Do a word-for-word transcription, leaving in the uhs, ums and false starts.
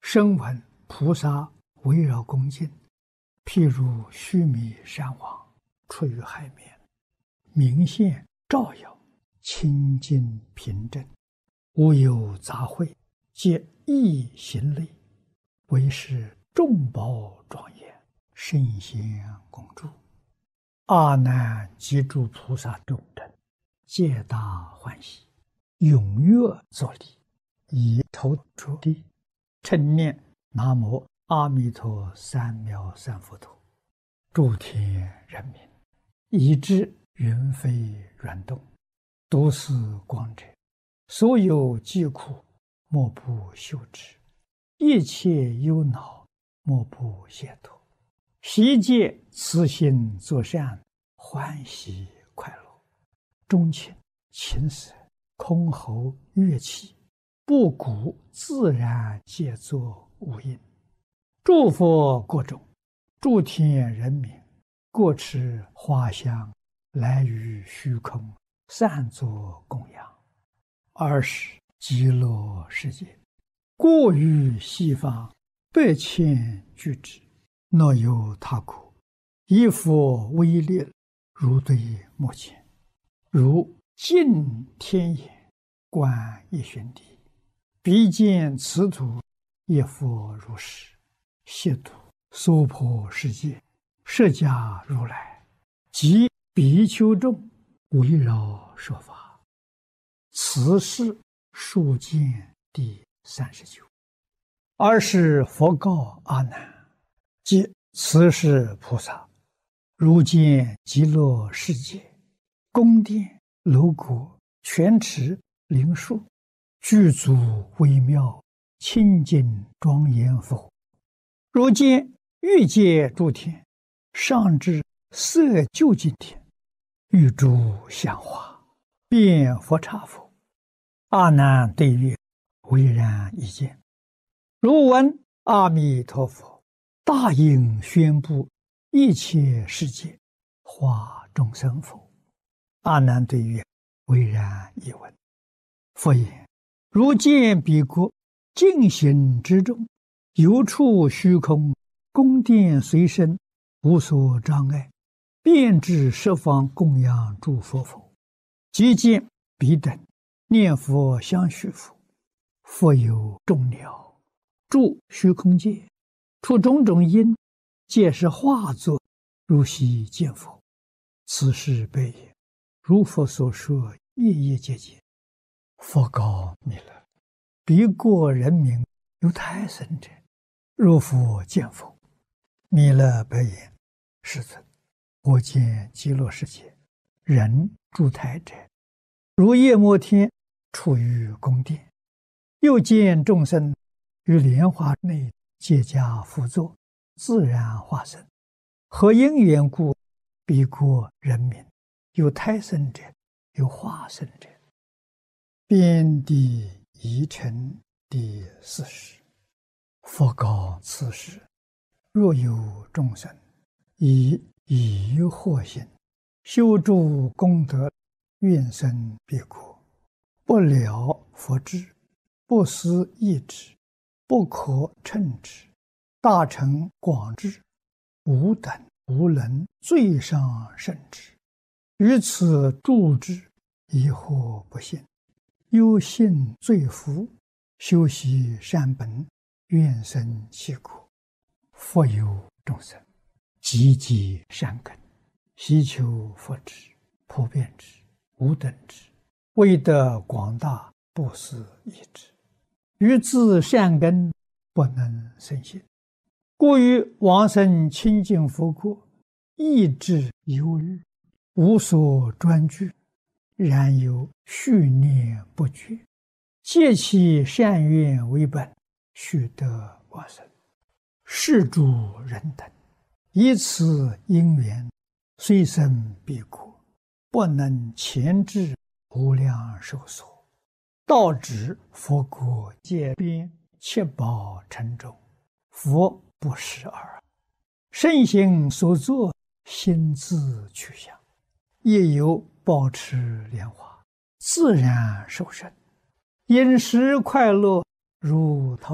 声闻菩萨围绕恭敬，譬如须弥山王出于海面，明现照耀，清净平正，无有杂秽，皆一行类，为是众宝庄严，圣贤共住。阿难及诸菩萨众等，皆大欢喜，踊跃作礼，以头着地，称念南无阿弥陀三藐三菩提。诸天人民，以至云飞软动，都是光者，所有疾苦，莫不休止；一切忧恼，莫不解脱。悉皆慈心作善，欢喜快乐，钟情琴瑟箜篌乐器，不鼓自然皆作无应。诸佛国中，诸天人民，各持花香，来于虚空，散作供养。二是极乐世界，过于西方，百千俱之，若有他国，以佛威力，如对目前，如镜天眼，观一旬地，必见此土，一佛如是，悉土娑婆世界，释迦如来及比丘众，围绕说法。此是数见第三十九。二是佛告阿难：即此是菩萨，如见极乐世界，宫殿楼阁、泉池灵树，具足微妙，清净庄严佛。如见欲界诸天，上至色究竟天，欲诸香花，遍佛刹佛。阿难对曰：唯然一见。如闻阿弥陀佛大应宣布一切世界，化众生否？阿难对曰：唯然一闻。佛言：如见彼国净行之中，游处虚空，宫殿随身，无所障碍，遍至十方供养诸佛否？即见彼等念佛相续佛，佛有众鸟住虚空界，出种种因，皆是化作，如悉见佛。此事悲也。如佛所说，夜夜皆见。佛告弥勒：彼国人民有胎生者，若复见佛。弥勒白言：世尊，我见极乐世界人住胎者，如夜摩天处于宫殿，又见众生于莲花内皆加辅佐，自然化身。何因缘故？彼国人民有胎生者，有化身者。遍地遗尘第四十。佛告此时：若有众生以疑惑心修诸功德，愿生彼国，不了佛智，不思议之，不可称之，大乘广智，无等无能，最上甚至。于此住之，疑惑不信，忧信罪福，修习善本，愿生其国。佛有众生，积极善根，希求佛智，普遍之，无等之，为得广大，不思议之。于自善根，不能生信，故于往生清净佛国，意志忧虑，无所专具，然有续念不绝，借其善愿为本，须得往生。是诸人等，以此因缘，虽生彼国，不能前至无量寿所，到指佛国界边，七宝城中，佛不识耳。圣行所作，心自去向，亦有保持莲花，自然受生，饮食快乐，如陶